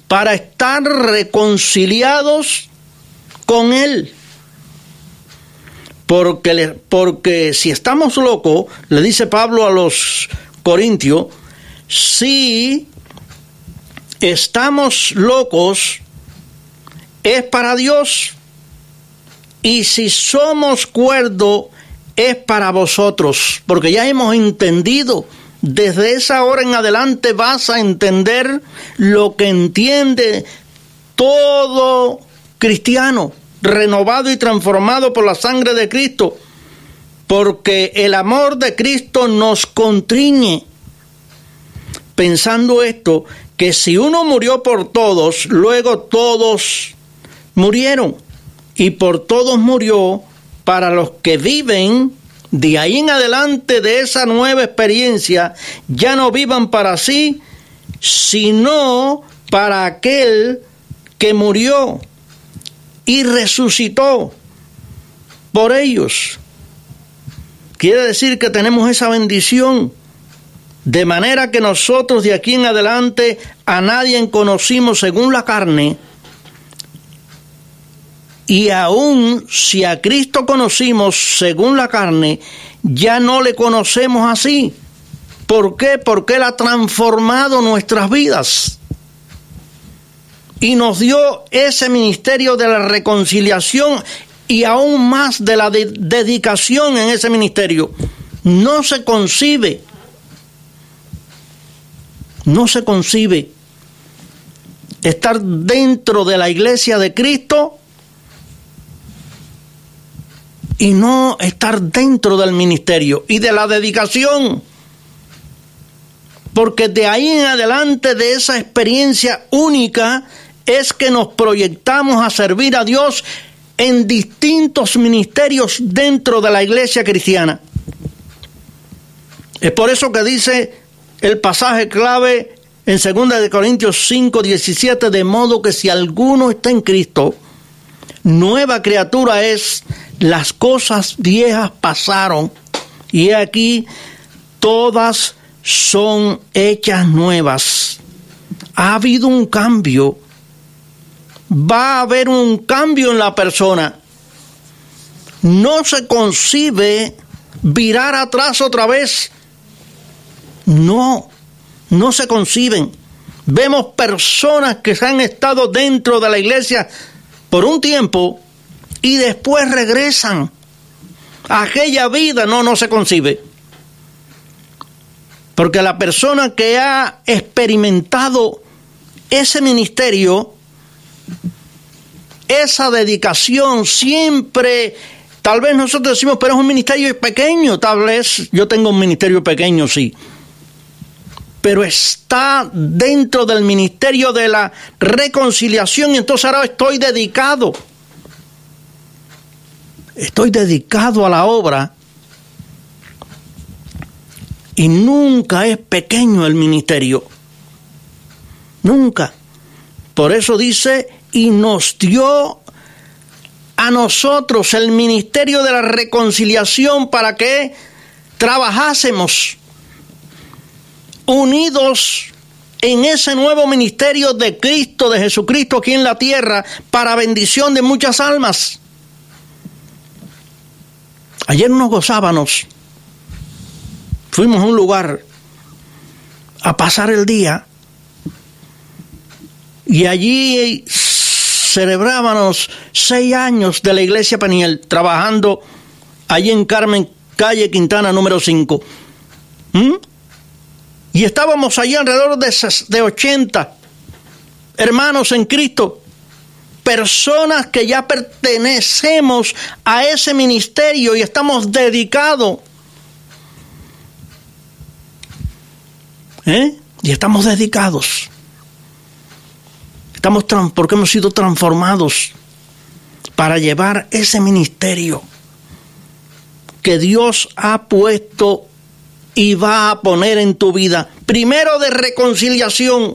para estar reconciliados con Él. Porque si estamos locos, le dice Pablo a los Corintios, si estamos locos, es para Dios, y si somos cuerdos, es para vosotros, porque ya hemos entendido. Desde esa hora en adelante vas a entender lo que entiende todo cristiano, renovado y transformado por la sangre de Cristo, porque el amor de Cristo nos constriñe. Pensando esto, que si uno murió por todos, luego todos murieron, y por todos murió para los que viven. De ahí en adelante, de esa nueva experiencia, ya no vivan para sí, sino para aquel que murió y resucitó por ellos. Quiere decir que tenemos esa bendición, de manera que nosotros de aquí en adelante a nadie conocimos según la carne, y aún si a Cristo conocimos según la carne, ya no le conocemos así. ¿Por qué? Porque Él ha transformado nuestras vidas y nos dio ese ministerio de la reconciliación y aún más de la dedicación en ese ministerio. No se concibe estar dentro de la iglesia de Cristo y no estar dentro del ministerio y de la dedicación. Porque de ahí en adelante, de esa experiencia única, es que nos proyectamos a servir a Dios en distintos ministerios dentro de la iglesia cristiana. Es por eso que dice el pasaje clave en 2 Corintios 5:17, de modo que si alguno está en Cristo, nueva criatura es, las cosas viejas pasaron, y aquí todas son hechas nuevas. Ha habido un cambio, va a haber un cambio en la persona. No se concibe virar atrás otra vez. No se conciben. Vemos personas que han estado dentro de la iglesia por un tiempo y después regresan a aquella vida. No se concibe. Porque la persona que ha experimentado ese ministerio, esa dedicación, siempre, tal vez nosotros decimos, pero es un ministerio pequeño. Tal vez yo tengo un ministerio pequeño, sí, pero está dentro del ministerio de la reconciliación, y entonces ahora estoy dedicado a la obra, y nunca es pequeño el ministerio, nunca. Por eso dice, y nos dio a nosotros el ministerio de la reconciliación para que trabajásemos unidos en ese nuevo ministerio de Cristo, de Jesucristo aquí en la tierra, para bendición de muchas almas. Ayer nos gozábamos, fuimos a un lugar a pasar el día, y allí celebrábamos 6 años de la iglesia Peniel, trabajando allí en Carmen, calle Quintana, número 5. Y estábamos allí alrededor de 80 hermanos en Cristo, personas que ya pertenecemos a ese ministerio y estamos dedicados. Y estamos dedicados. Porque hemos sido transformados para llevar ese ministerio que Dios ha puesto y va a poner en tu vida. Primero de reconciliación,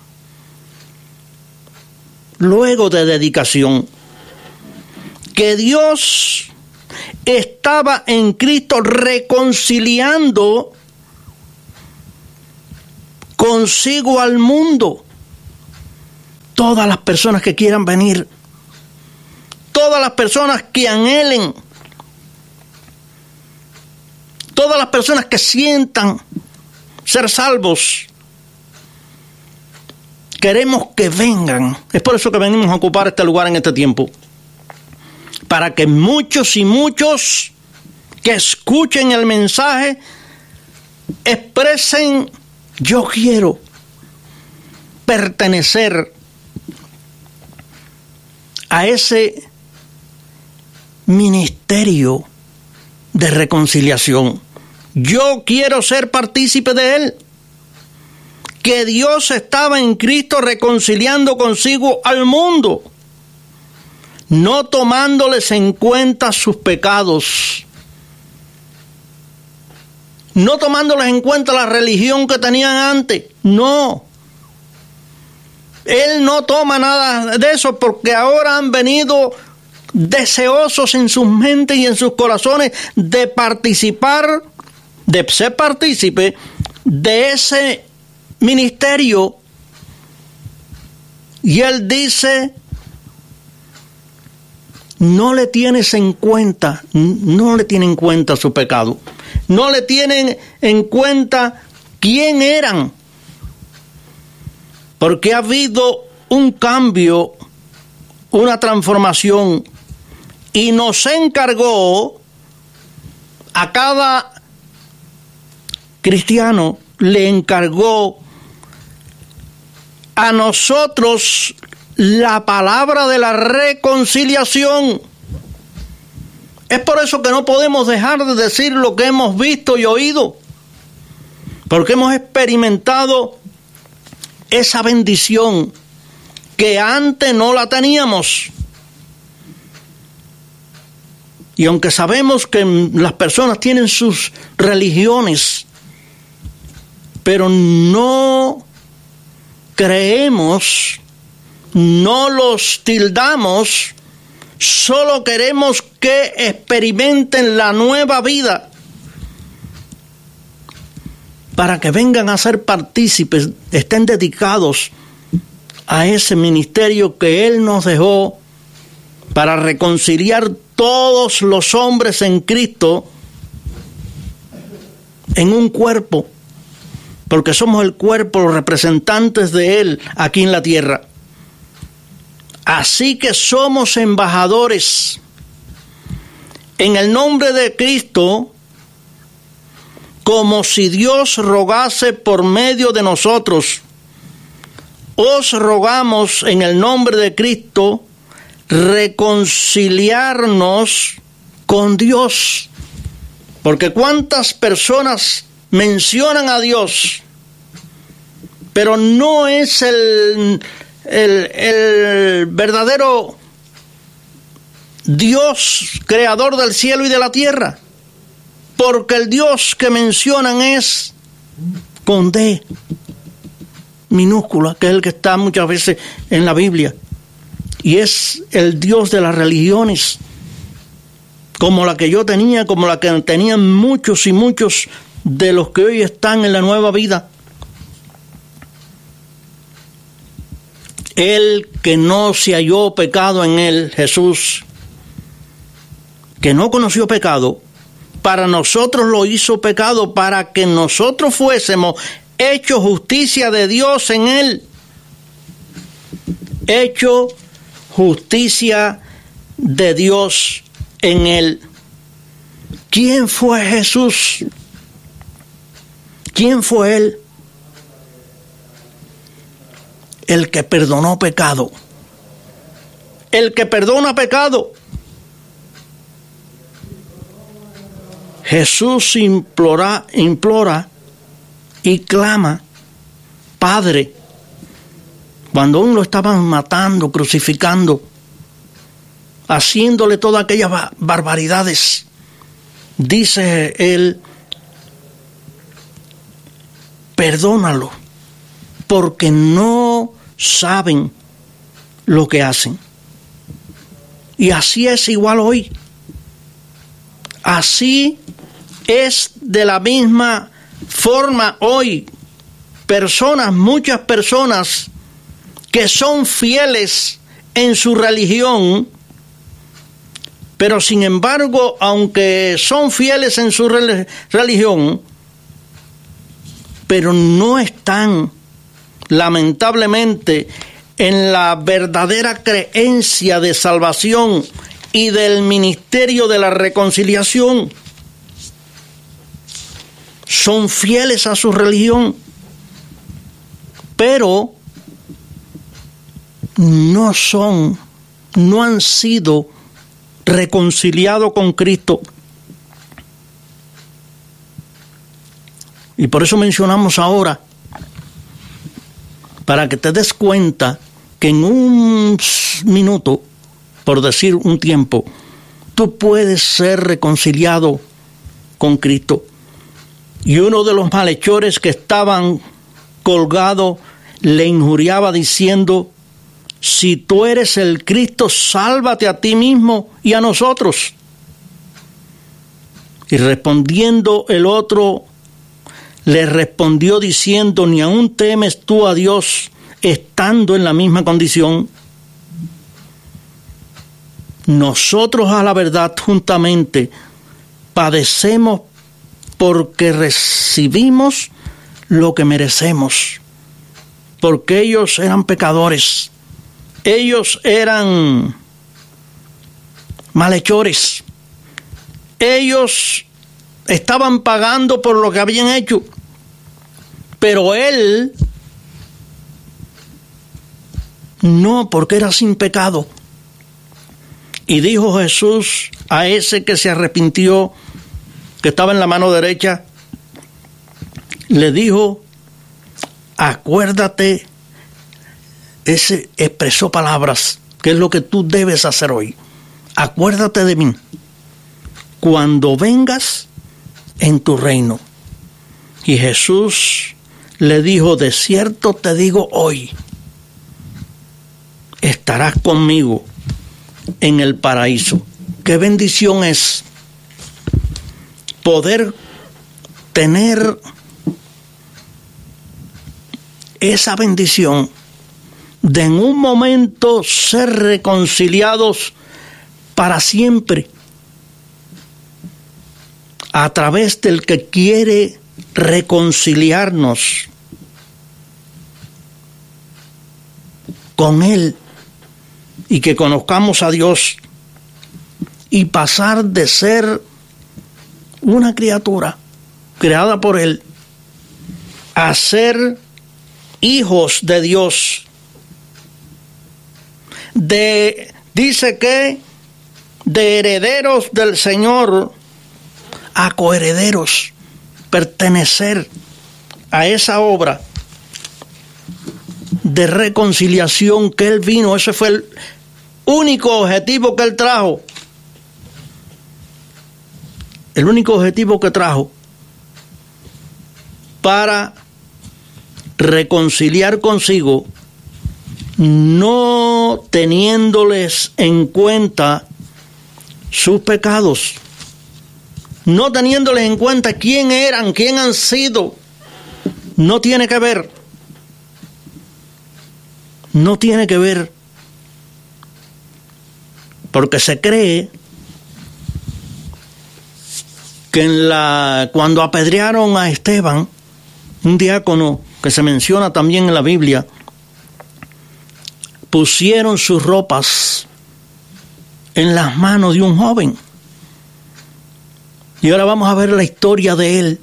luego de dedicación. Que Dios estaba en Cristo reconciliando consigo al mundo. todas las personas que quieran venir, todas las personas que anhelen, todas las personas que sientan ser salvos, queremos que vengan. Es por eso que venimos a ocupar este lugar en este tiempo, para que muchos y muchos que escuchen el mensaje expresen: yo quiero pertenecer a ese ministerio de reconciliación. Yo quiero ser partícipe de él. Que Dios estaba en Cristo reconciliando consigo al mundo, no tomándoles en cuenta sus pecados, no tomándoles en cuenta la religión que tenían antes. No. Él no toma nada de eso, porque ahora han venido deseosos en sus mentes y en sus corazones de participar, de ser partícipe de ese ministerio. Y Él dice: no le tienes en cuenta, no le tienen en cuenta su pecado, no le tienen en cuenta quién eran, porque ha habido un cambio, una transformación, y nos encargó a cada cristiano, le encargó a nosotros la palabra de la reconciliación. Es por eso que no podemos dejar de decir lo que hemos visto y oído, porque hemos experimentado esa bendición que antes no la teníamos. Y aunque sabemos que las personas tienen sus religiones, pero no creemos, no los tildamos, solo queremos que experimenten la nueva vida para que vengan a ser partícipes, estén dedicados a ese ministerio que Él nos dejó para reconciliar todos los hombres en Cristo en un cuerpo, porque somos el cuerpo, los representantes de Él aquí en la tierra. Así que somos embajadores en el nombre de Cristo, como si Dios rogase por medio de nosotros. Os rogamos en el nombre de Cristo reconciliarnos con Dios. Porque cuántas personas mencionan a Dios, pero no es el verdadero Dios, creador del cielo y de la tierra. Porque el Dios que mencionan es con D minúscula, que es el que está muchas veces en la Biblia. Y es el Dios de las religiones, como la que yo tenía, como la que tenían muchos y muchos de los que hoy están en la nueva vida. El que no se halló pecado en él, Jesús, que no conoció pecado, para nosotros lo hizo pecado, para que nosotros fuésemos hechos justicia de Dios en él. Hecho justicia de Dios en él. ¿Quién fue Jesús? ¿Quién fue él? El que perdonó pecado. El que perdona pecado. Jesús implora y clama: Padre, cuando aún lo estaban matando, crucificando, haciéndole todas aquellas barbaridades, dice él: perdónalo, porque no saben lo que hacen. Y así es igual hoy. Así es de la misma forma hoy. Muchas personas que son fieles en su religión, pero sin embargo, aunque son fieles en su religión, pero no están, lamentablemente, en la verdadera creencia de salvación y del ministerio de la reconciliación. Son fieles a su religión, pero no han sido reconciliados con Cristo. Y por eso mencionamos ahora, para que te des cuenta que en un minuto, por decir un tiempo, tú puedes ser reconciliado con Cristo. Y uno de los malhechores que estaban colgados le injuriaba diciendo: si tú eres el Cristo, sálvate a ti mismo y a nosotros. Y respondiendo el otro, le respondió diciendo: ¿ni aún temes tú a Dios estando en la misma condición? Nosotros, a la verdad, juntamente padecemos porque recibimos lo que merecemos, porque ellos eran pecadores, ellos eran malhechores, ellos estaban pagando por lo que habían hecho, pero él no, porque era sin pecado. Y dijo Jesús a ese que se arrepintió, que estaba en la mano derecha, le dijo: acuérdate, ese expresó palabras, que es lo que tú debes hacer hoy. Acuérdate de mí cuando vengas en tu reino. Y Jesús le dijo: de cierto te digo hoy, estarás conmigo en el paraíso. Qué bendición es poder tener esa bendición de en un momento ser reconciliados para siempre a través del que quiere reconciliarnos con Él, y que conozcamos a Dios y pasar de ser una criatura creada por Él a ser hijos de Dios. Dice que de herederos del Señor a coherederos, pertenecer a esa obra de reconciliación que Él vino. Ese fue el único objetivo que Él trajo. El único objetivo que trajo, para reconciliar consigo, no teniéndoles en cuenta sus pecados, no teniéndoles en cuenta quién eran, quién han sido. No tiene que ver. No tiene que ver. Porque se cree que cuando apedrearon a Esteban, un diácono que se menciona también en la Biblia, pusieron sus ropas en las manos de un joven. Y ahora vamos a ver la historia de él.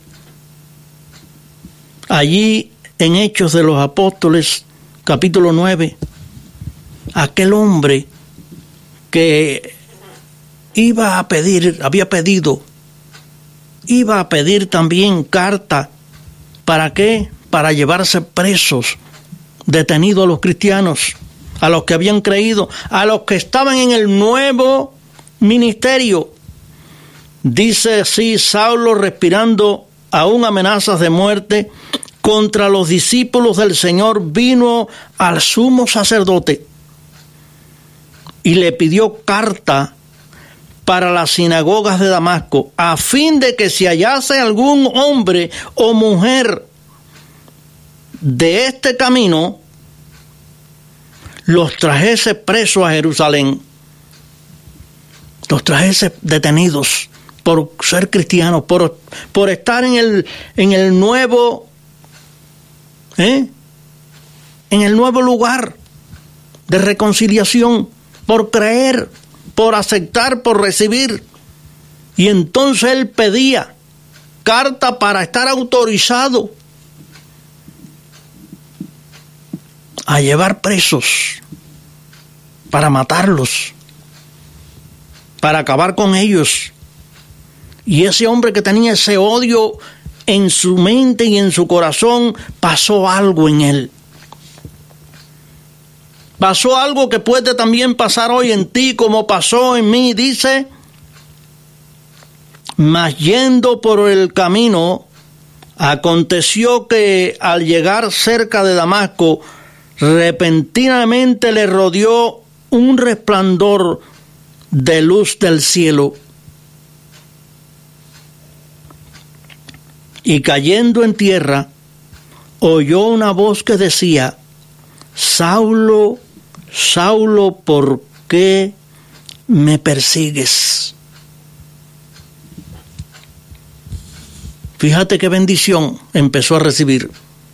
Allí en Hechos de los Apóstoles, capítulo 9, aquel hombre que iba a pedir también carta. ¿Para qué? Para llevarse presos, detenidos a los cristianos, a los que habían creído, a los que estaban en el nuevo ministerio. Dice así: Saulo, respirando aún amenazas de muerte contra los discípulos del Señor, vino al sumo sacerdote y le pidió carta para las sinagogas de Damasco, a fin de que si hallase algún hombre o mujer de este camino, los trajese presos a Jerusalén, los trajese detenidos por ser cristianos, por estar en el nuevo, en el nuevo lugar de reconciliación, por creer, por aceptar, por recibir. Y entonces él pedía carta para estar autorizado a llevar presos, para matarlos, para acabar con ellos. Y ese hombre que tenía ese odio en su mente y en su corazón, pasó algo en él. Pasó algo que puede también pasar hoy en ti, como pasó en mí. Dice: mas yendo por el camino, aconteció que al llegar cerca de Damasco, repentinamente le rodeó un resplandor de luz del cielo. Y cayendo en tierra, oyó una voz que decía: Saulo, Saulo, ¿por qué me persigues? Fíjate qué bendición empezó a recibir.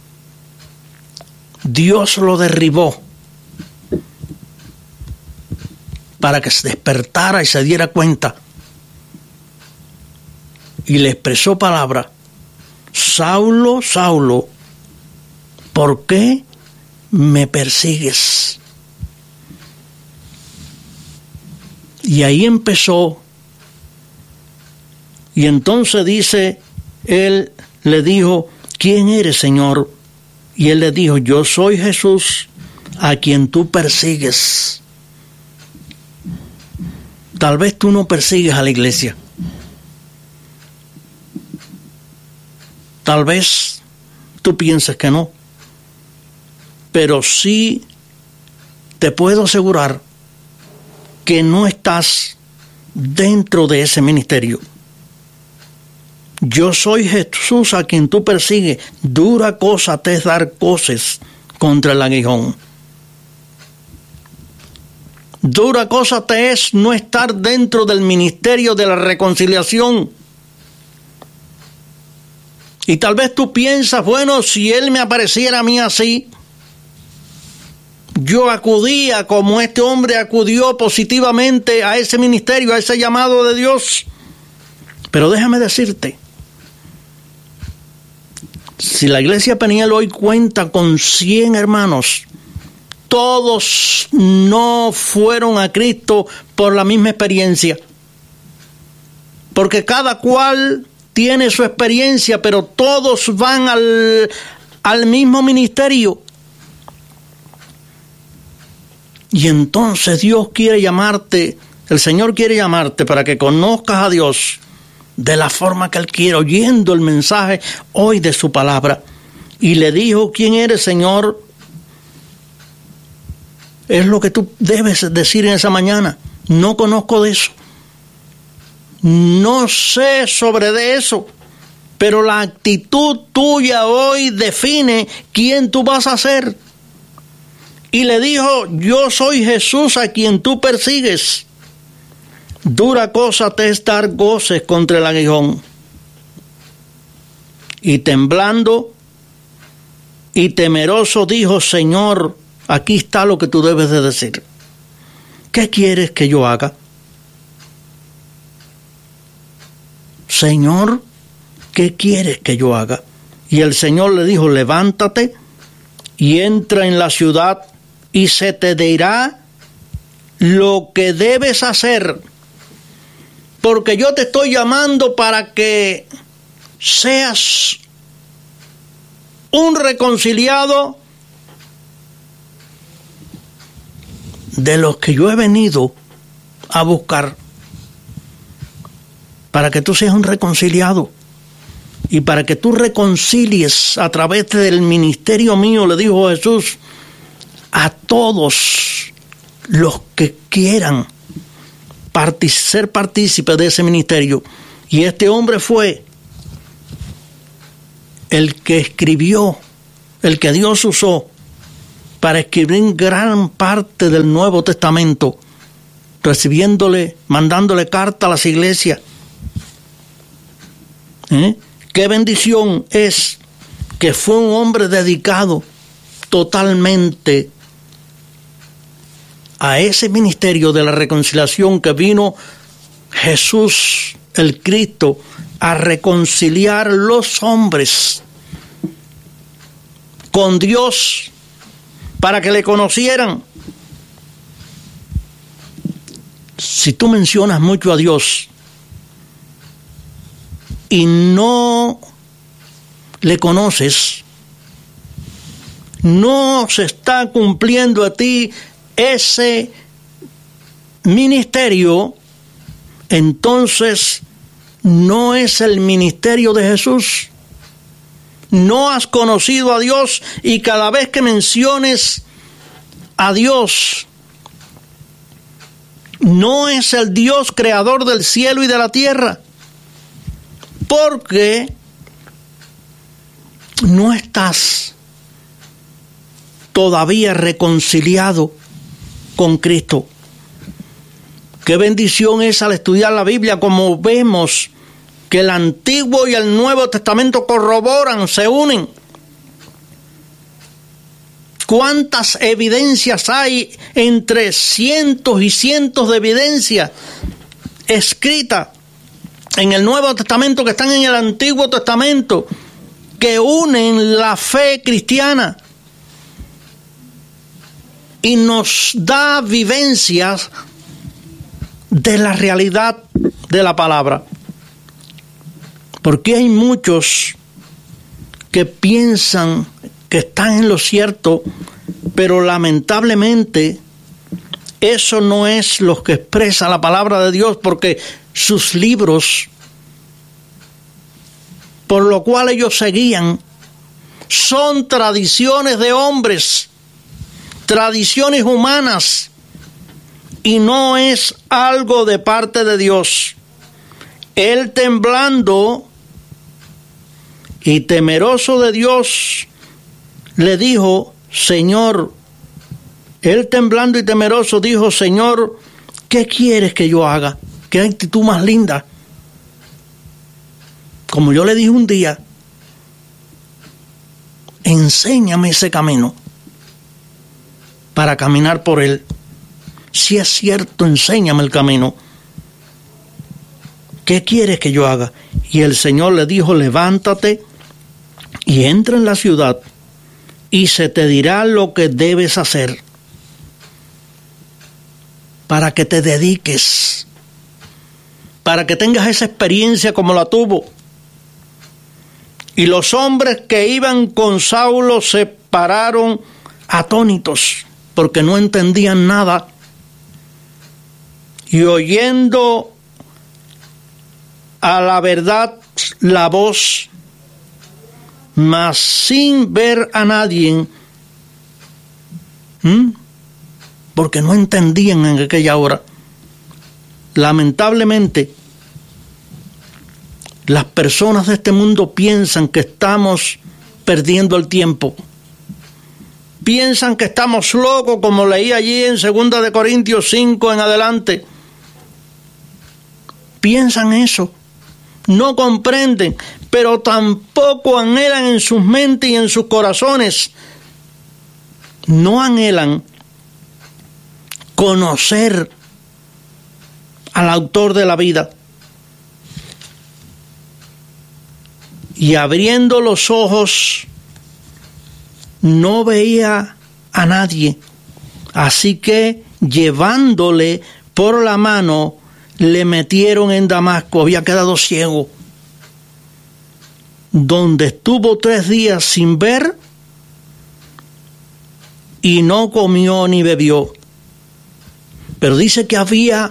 Dios lo derribó para que se despertara y se diera cuenta. Y le expresó palabra: Saulo, Saulo, ¿por qué me persigues? Y ahí empezó. Y entonces dice, él le dijo: ¿quién eres, Señor? Y él le dijo: yo soy Jesús, a quien tú persigues. Tal vez tú no persigues a la iglesia. Tal vez tú pienses que no. Pero sí te puedo asegurar que no estás dentro de ese ministerio. Yo soy Jesús a quien tú persigues. Dura cosa te es dar coces contra el aguijón. Dura cosa te es no estar dentro del ministerio de la reconciliación. Y tal vez tú piensas: bueno, si él me apareciera a mí así, yo acudía como este hombre acudió positivamente a ese ministerio, a ese llamado de Dios. Pero déjame decirte, si la iglesia Peniel hoy cuenta con 100 hermanos, todos no fueron a Cristo por la misma experiencia. Porque cada cual tiene su experiencia, pero todos van al mismo ministerio. Y entonces Dios quiere llamarte, el Señor quiere llamarte para que conozcas a Dios de la forma que Él quiere, oyendo el mensaje hoy de su palabra. Y le dijo: ¿quién eres, Señor? Es lo que tú debes decir en esa mañana. No conozco de eso. No sé sobre de eso. Pero la actitud tuya hoy define quién tú vas a ser. Y le dijo: yo soy Jesús a quien tú persigues. Dura cosa te es dar goces contra el aguijón. Y temblando y temeroso dijo: Señor, aquí está lo que tú debes de decir. ¿Qué quieres que yo haga? Señor, ¿qué quieres que yo haga? Y el Señor le dijo: levántate y entra en la ciudad y se te dirá lo que debes hacer. Porque yo te estoy llamando para que seas un reconciliado de los que yo he venido a buscar. Para que tú seas un reconciliado. Y para que tú reconcilies a través del ministerio mío, le dijo Jesús, a todos los que quieran ser partícipes de ese ministerio. Y este hombre fue el que escribió, el que Dios usó para escribir gran parte del Nuevo Testamento, mandándole carta a las iglesias. Qué bendición es que fue un hombre dedicado totalmente a ese ministerio de la reconciliación, que vino Jesús, el Cristo, a reconciliar los hombres con Dios para que le conocieran. Si tú mencionas mucho a Dios y no le conoces, no se está cumpliendo a ti ese ministerio, entonces no es el ministerio de Jesús. No has conocido a Dios, y cada vez que menciones a Dios, no es el Dios creador del cielo y de la tierra, porque no estás todavía reconciliado con Cristo. Qué bendición es al estudiar la Biblia, como vemos que el Antiguo y el Nuevo Testamento corroboran, se unen. ¿Cuántas evidencias hay entre cientos y cientos de evidencias escritas en el Nuevo Testamento que están en el Antiguo Testamento, que unen la fe cristiana y nos da vivencias de la realidad de la palabra? Porque hay muchos que piensan que están en lo cierto, pero lamentablemente eso no es lo que expresa la palabra de Dios, porque sus libros, por lo cual ellos seguían, son tradiciones de hombres, tradiciones humanas, y no es algo de parte de Dios. Él, temblando y temeroso de Dios, le dijo: Señor, él temblando y temeroso dijo: Señor, ¿qué quieres que yo haga? Qué actitud más linda. Como yo le dije un día, enséñame ese camino para caminar por él. Si es cierto, enséñame el camino. ¿Qué quieres que yo haga? Y el Señor le dijo: levántate y entra en la ciudad, y se te dirá lo que debes hacer para que te dediques, para que tengas esa experiencia como la tuvo. Y los hombres que iban con Saulo se pararon atónitos, porque no entendían nada. Y oyendo a la verdad la voz, mas sin ver a nadie, porque no entendían en aquella hora. Lamentablemente, las personas de este mundo piensan que estamos perdiendo el tiempo. Piensan que estamos locos, como leí allí en 2 Corintios 5 en adelante. Piensan eso. No comprenden, pero tampoco anhelan en sus mentes y en sus corazones. No anhelan conocer al autor de la vida. Y abriendo los ojos, no veía a nadie. Así que, llevándole por la mano, le metieron en Damasco. Había quedado ciego, donde estuvo 3 días sin ver, y no comió ni bebió. Pero dice que había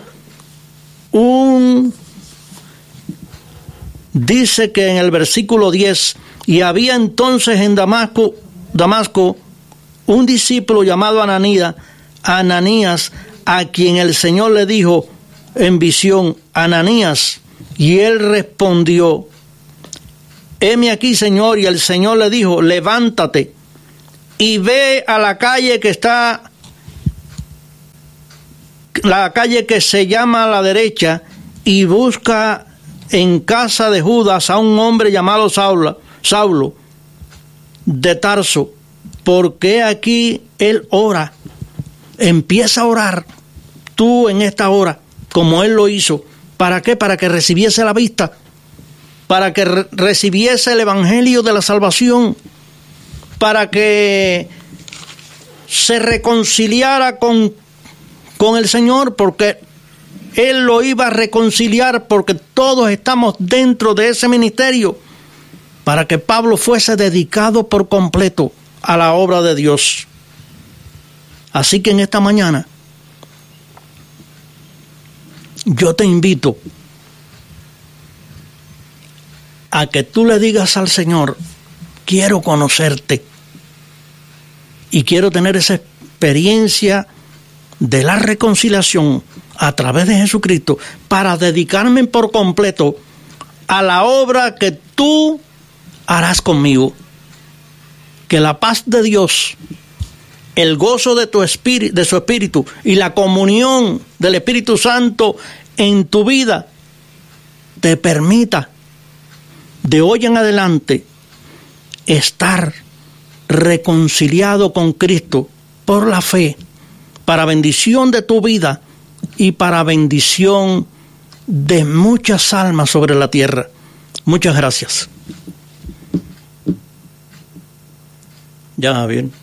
dice que en el versículo 10, y había entonces en Damasco un discípulo llamado Ananías, a quien el Señor le dijo en visión: Ananías. Y él respondió: heme aquí, Señor. Y el Señor le dijo: levántate y ve a la calle que está, la calle que se llama a la derecha, y busca en casa de Judas a un hombre llamado Saulo de Tarso, porque aquí él ora, empieza a orar tú en esta hora, como él lo hizo. ¿Para qué? Para que recibiese la vista, para que recibiese el evangelio de la salvación, para que se reconciliara con el Señor, porque Él lo iba a reconciliar, porque todos estamos dentro de ese ministerio, para que Pablo fuese dedicado por completo a la obra de Dios. Así que en esta mañana yo te invito a que tú le digas al Señor: quiero conocerte y quiero tener esa experiencia de la reconciliación a través de Jesucristo, para dedicarme por completo a la obra que tú harás conmigo. Que la paz de Dios, el gozo de su Espíritu y la comunión del Espíritu Santo en tu vida te permita de hoy en adelante estar reconciliado con Cristo por la fe, para bendición de tu vida y para bendición de muchas almas sobre la tierra. Muchas gracias. Ya, bien.